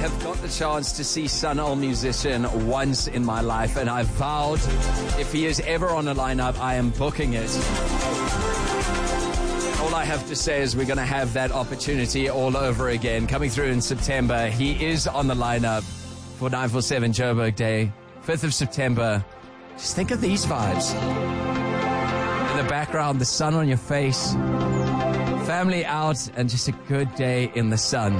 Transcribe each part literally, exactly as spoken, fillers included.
have got the chance to see Sunol Musician once in my life, and I vowed if he is ever on a lineup, I am booking it. All I have to say is we're going to have that opportunity all over again. Coming through in September, he is on the lineup for nine four seven Joburg Day, fifth of September. Just think of these vibes. In the background, the sun on your face, family out, and just a good day in the sun.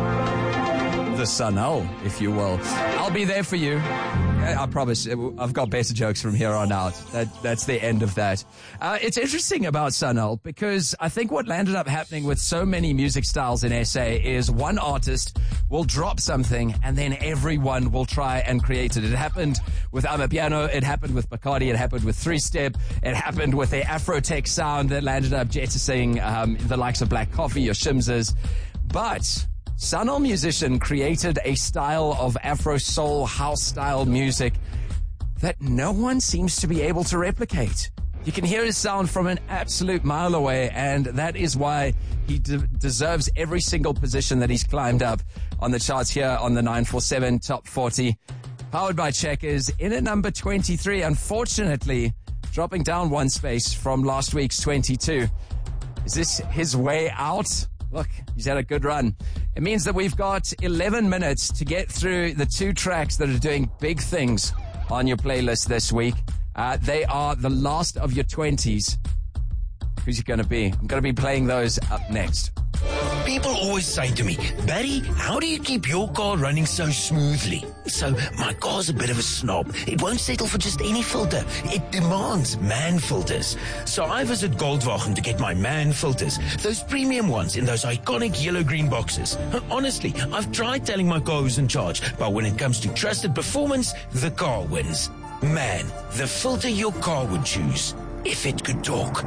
The sun, oh, if you will. I'll be there for you. I promise. I've got better jokes from here on out. That That's the end of that. Uh, it's interesting about Sunol because I think what landed up happening with so many music styles in S A is one artist will drop something and then everyone will try and create it. It happened with Amapiano. It happened with Bacardi. It happened with Three Step. It happened with the Afro-tech sound that landed up jettisoning um, the likes of Black Coffee, your Shimzas. But Sunol Musician created a style of Afro soul house style music that no one seems to be able to replicate. You can hear his sound from an absolute mile away, and that is why he de- deserves every single position that he's climbed up on the charts here on the nine four seven Top forty. Powered by Checkers, in at number twenty-three, unfortunately dropping down one space from last week's twenty-two. Is this his way out? Look, he's had a good run. It means that we've got eleven minutes to get through the two tracks that are doing big things on your playlist this week. Uh, they are the last of your twenties. Who's it going to be? I'm going to be playing those up next. People always say to me, Barry, how do you keep your car running so smoothly? So my car's a bit of a snob. It won't settle for just any filter. It demands man filters. So I visit Goldwagen to get my man filters, those premium ones in those iconic yellow-green boxes. Honestly, I've tried telling my car who's in charge, but when it comes to trusted performance, the car wins. Man, the filter your car would choose, if it could talk.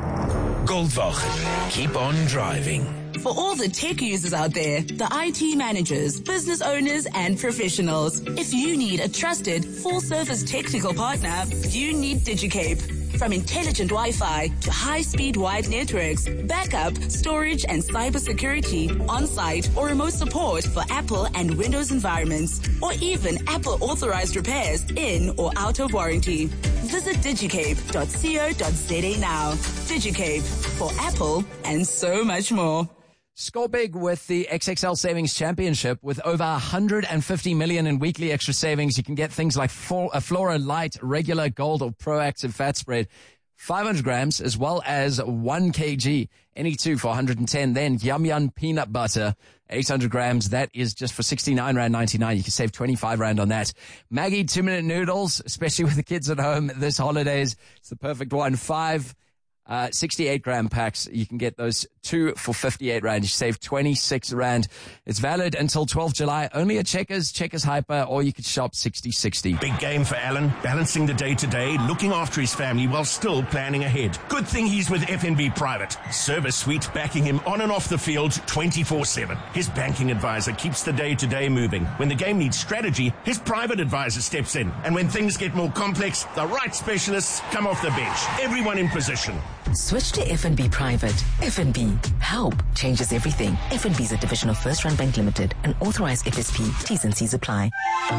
Goldwagen, keep on driving. For all the tech users out there, the I T managers, business owners, and professionals, if you need a trusted, full-service technical partner, you need DigiCape. From intelligent Wi-Fi to high-speed wide networks, backup, storage, and cybersecurity, on-site or remote support for Apple and Windows environments, or even Apple-authorized repairs in or out of warranty. Visit digicape dot co dot za now. DigiCape, for Apple and so much more. Score big with the X X L Savings Championship. With over one hundred fifty million in weekly extra savings, you can get things like a Flora Light, regular, gold, or proactive fat spread, five hundred grams, as well as one kilogram, any two for one hundred ten. Then Yum Yum peanut butter, eight hundred grams. That is just for sixty-nine rand ninety-nine. You can save twenty-five rand on that. Maggie two-minute noodles, especially with the kids at home this holidays. It's the perfect one. Five Uh, sixty-eight gram packs. You can get those two for fifty-eight rand. You save twenty-six rand. It's valid until twelfth July. Only at Checkers, Checkers Hyper, or you could shop sixty sixty. Big game for Alan, balancing the day-to-day, looking after his family while still planning ahead. Good thing he's with F N B Private. Service suite backing him on and off the field twenty-four seven. His banking advisor keeps the day-to-day moving. When the game needs strategy, his private advisor steps in. And when things get more complex, the right specialists come off the bench. Everyone in position. Switch to F N B Private. F N B. Help changes everything. F N B is a division of First Rand Bank Limited, an authorized F S P. T's and C's apply.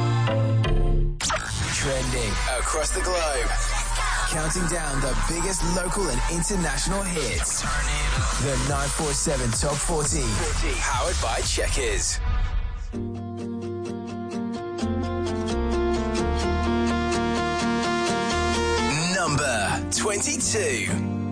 Trending across the globe. Counting down the biggest local and international hits. The nine four seven Top forty. Powered by Checkers. Number twenty-two.